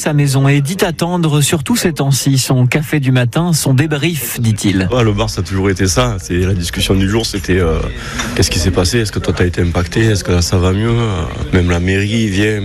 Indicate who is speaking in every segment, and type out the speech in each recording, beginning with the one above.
Speaker 1: sa maison et dit attendre surtout ces temps-ci son café du matin, son débrief, dit-il.
Speaker 2: Le bar, ça a toujours été ça. C'est la discussion du jour, c'était qu'est-ce qui s'est passé, est-ce que toi t'as été impacté, est-ce que là ça va mieux, même la mairie vient,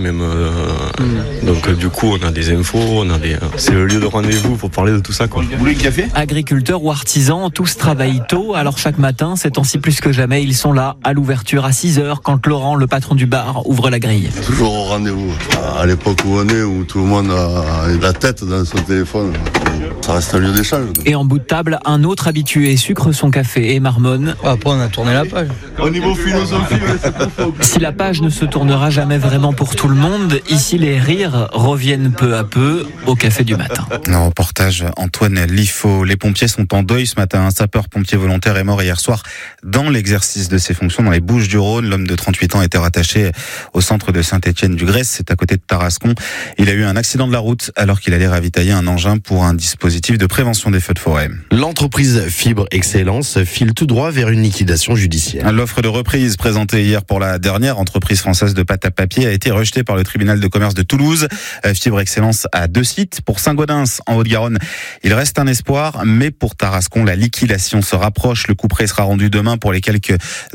Speaker 2: donc du coup on a des infos, c'est le lieu de rendez-vous pour parler de tout ça, quoi.
Speaker 3: Vous voulez le café ?
Speaker 1: Agriculteurs ou artisans, tous travaillent tôt, alors chaque matin, ces temps-ci plus que jamais, ils sont là à l'ouverture à 6h quand Laurent, le patron du bar, ouvre la grille.
Speaker 4: Toujours au rendez-vous. À l'époque où on est, où tout le monde a la tête dans son téléphone, ça reste un lieu d'échange.
Speaker 1: Et en bout de table, un autre habitué sucre son café et marmonne.
Speaker 5: Après, on a tourné la page.
Speaker 3: Au niveau philosophie, c'est pas faux.
Speaker 1: Si la page ne se tournera jamais vraiment pour tout le monde, ici les rires reviennent peu à peu au café du matin.
Speaker 6: Un reportage Antoine Liffaut. Les pompiers sont en deuil ce matin. Un sapeur-pompier volontaire est mort hier soir dans l'exercice de ses fonctions dans les Bouches-du-Rhône. L'homme de 38 ans était rattaché au centre de Saint-Étienne-du-Grèce. C'est à côté de Tarascon. Il a eu un accident de la route alors qu'il allait ravitailler un engin pour un dispositif de prévention des feux de forêt.
Speaker 7: L'entreprise Fibre Excellence file tout droit vers une liquidation judiciaire.
Speaker 6: L'offre de reprise présentée hier pour la dernière entreprise française de pâte à papier a été rejetée par le tribunal de commerce de Toulouse. Fibre Excellence a 2 sites. Pour Saint-Gaudens, en Haute-Garonne, il reste un espoir, mais pour Tarascon, la liquidation se rapproche. Le couperet sera rendu demain pour les quelques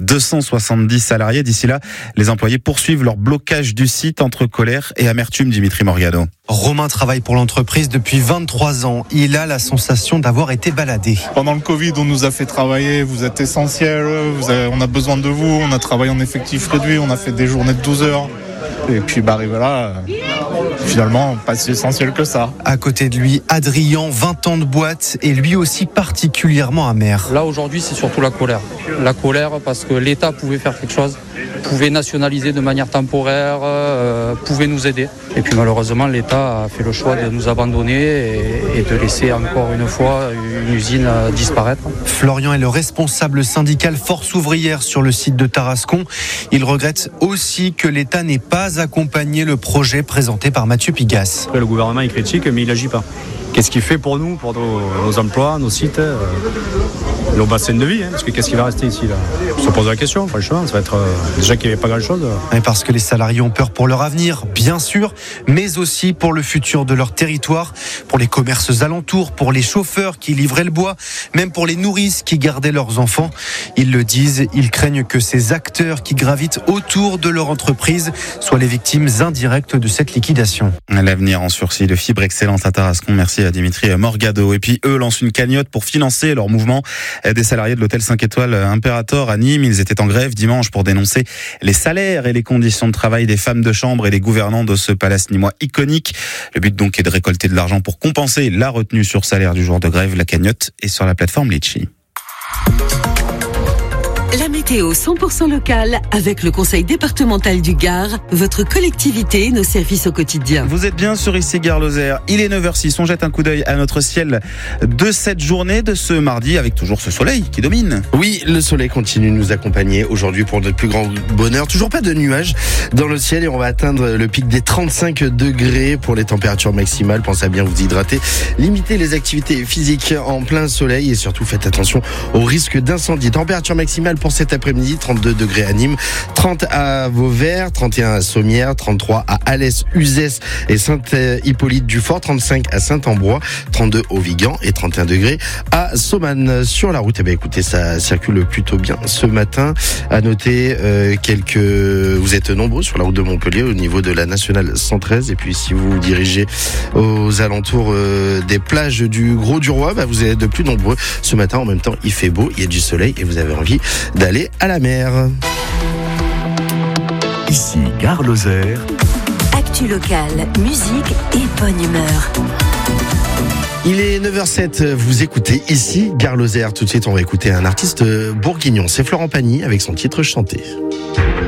Speaker 6: 270 salariés. D'ici là, les employés poursuivent leur blocage du site entre colère et amertume, Dimitri Morgado.
Speaker 8: Romain travaille pour l'entreprise depuis 23 ans. Il a la sensation d'avoir été baladé.
Speaker 9: Pendant le Covid, on nous a fait travailler, vous êtes essentiels, on a besoin de vous, on a travaillé en effectif réduit, on a fait des journées de 12 heures. Et puis arrivé là, finalement, pas si essentiel que ça.
Speaker 8: À côté de lui, Adrien, 20 ans de boîte, et lui aussi particulièrement amer.
Speaker 5: Là, aujourd'hui, c'est surtout la colère. La colère parce que l'État pouvait faire quelque chose, pouvait nationaliser de manière temporaire, pouvait nous aider. Et puis malheureusement, l'État a fait le choix de nous abandonner et de laisser encore une fois une usine disparaître.
Speaker 8: Florian est le responsable syndical Force ouvrière sur le site de Tarascon. Il regrette aussi que l'État n'ait pas accompagné le projet présenté par Mathieu Pigasse.
Speaker 10: Le gouvernement il critique mais il n'agit pas. Qu'est-ce qu'il fait pour nous, pour nos emplois, nos sites, nos bassins de vie, parce que qu'est-ce qui va rester ici là ? On se pose la question, franchement, ça va être déjà qu'il n'y avait pas grand-chose.
Speaker 8: Et parce que les salariés ont peur pour leur avenir, bien sûr, mais aussi pour le futur de leur territoire, pour les commerces alentours, pour les chauffeurs qui livraient le bois, même pour les nourrices qui gardaient leurs enfants. Ils le disent, ils craignent que ces acteurs qui gravitent autour de leur entreprise soient les victimes indirectes de cette liquidation.
Speaker 6: L'avenir en sursis de Fibre Excellence à Tarascon. Merci à Dimitri Morgado. Et puis eux lancent une cagnotte pour financer leur mouvement. Des salariés de l'hôtel 5 étoiles Imperator à Nîmes, ils étaient en grève dimanche pour dénoncer les salaires et les conditions de travail des femmes de chambre et des gouvernants de ce palace nîmois iconique. Le but donc est de récolter de l'argent pour compenser la retenue sur salaire du jour de grève. La cagnotte est sur la plateforme Litchi.
Speaker 11: La météo 100% locale avec le conseil départemental du Gard, votre collectivité, nos services au quotidien.
Speaker 6: Vous êtes bien sur ici Gare-Lozère. Il est 9h06. On jette un coup d'œil à notre ciel de cette journée de ce mardi avec toujours ce soleil qui domine.
Speaker 7: Oui, le soleil continue de nous accompagner aujourd'hui pour notre plus grand bonheur. Toujours pas de nuages dans le ciel et on va atteindre le pic des 35 degrés pour les températures maximales. Pensez à bien vous hydrater. Limitez les activités physiques en plein soleil et surtout faites attention au risque d'incendie. Température maximale pour cet après-midi, 32 degrés à Nîmes, 30 à Vauvert, 31 à Sommières, 33 à Alès, Uzès et Saint-Hippolyte-du-Fort, 35 à Saint-Ambrois, 32 au Vigan et 31 degrés à Saumanne. Sur la route, écoutez, ça circule plutôt bien ce matin. À noter vous êtes nombreux sur la route de Montpellier au niveau de la nationale 113 et puis si vous vous dirigez aux alentours des plages du Gros-du-Roi, vous êtes de plus nombreux ce matin. En même temps, il fait beau, il y a du soleil et vous avez envie d'aller à la mer.
Speaker 12: Ici Gare-Lozère.
Speaker 11: Actu locale, musique et bonne humeur.
Speaker 7: Il est 9h07, vous écoutez ici Gare-Lozère. Tout de suite, on va écouter un artiste bourguignon. C'est Florent Pagny avec son titre Chanté.